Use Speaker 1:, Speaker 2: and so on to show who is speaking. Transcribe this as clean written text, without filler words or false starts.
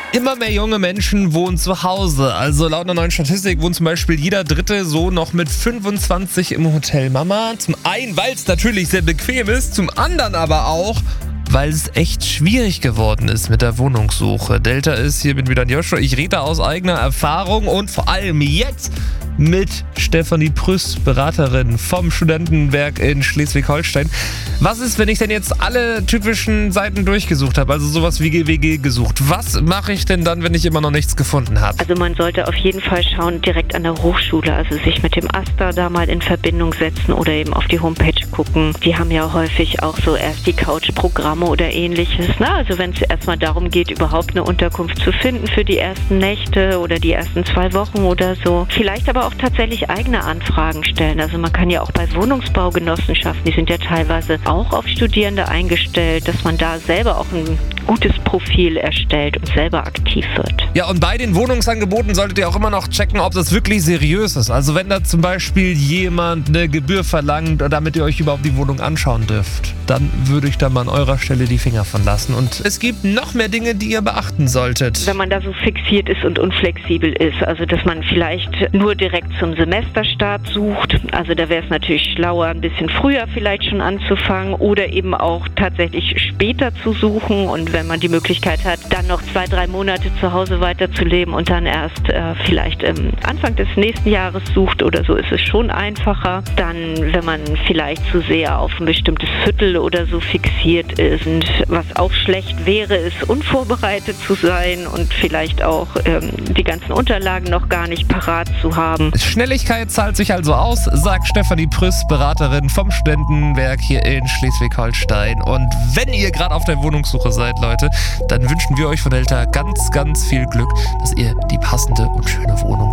Speaker 1: Immer mehr junge Menschen wohnen zu Hause. Also laut einer neuen Statistik wohnt zum Beispiel jeder dritte Sohn noch mit 25 im Hotel Mama. Zum einen, weil es natürlich sehr bequem ist, zum anderen aber auch, weil es echt schwierig geworden ist mit der Wohnungssuche. Delta ist hier mit wieder Joshua. Ich rede aus eigener Erfahrung und vor allem jetzt mit Stefanie Prüss, Beraterin vom Studentenwerk in Schleswig-Holstein. Was ist, wenn ich denn jetzt alle typischen Seiten durchgesucht habe, also sowas wie GWG gesucht? Was mache ich denn dann, wenn ich immer noch nichts gefunden habe?
Speaker 2: Also man sollte auf jeden Fall schauen, direkt an der Hochschule, also sich mit dem AStA da mal in Verbindung setzen oder eben auf die Homepage gucken. Die haben ja häufig auch so erst die Couch-Programme oder ähnliches. Also wenn es erstmal darum geht, überhaupt eine Unterkunft zu finden für die ersten Nächte oder die ersten 2 Wochen oder so. Vielleicht aber auch tatsächlich eigene Anfragen stellen. Also man kann ja auch bei Wohnungsbaugenossenschaften, die sind ja teilweise auch auf Studierende eingestellt, dass man da selber auch ein gutes Profil erstellt und selber aktiv wird.
Speaker 1: Ja, und bei den Wohnungsangeboten solltet ihr auch immer noch checken, ob das wirklich seriös ist. Also wenn da zum Beispiel jemand eine Gebühr verlangt, damit ihr euch überhaupt die Wohnung anschauen dürft, dann würde ich da mal an eurer Stelle die Finger von lassen. Und es gibt noch mehr Dinge, die ihr beachten solltet.
Speaker 2: Wenn man da so fixiert ist und unflexibel ist, also dass man vielleicht nur direkt zum Semesterstart sucht, also da wäre es natürlich schlauer, ein bisschen früher vielleicht schon anzufangen oder eben auch tatsächlich später zu suchen und wenn man die Möglichkeit hat, dann noch 2-3 Monate zu Hause weiterzuleben und dann erst vielleicht Anfang des nächsten Jahres sucht oder so, ist es schon einfacher. Dann, wenn man vielleicht zu sehr auf ein bestimmtes Viertel oder so fixiert ist und was auch schlecht wäre, ist unvorbereitet zu sein und vielleicht auch die ganzen Unterlagen noch gar nicht parat zu haben.
Speaker 1: Schnelligkeit zahlt sich also aus, sagt Stefanie Prüss, Beraterin vom Studentenwerk hier in Schleswig-Holstein. Und wenn ihr gerade auf der Wohnungssuche seid, Leute, dann wünschen wir euch von Delta ganz, ganz viel Glück, dass ihr die passende und schöne Wohnung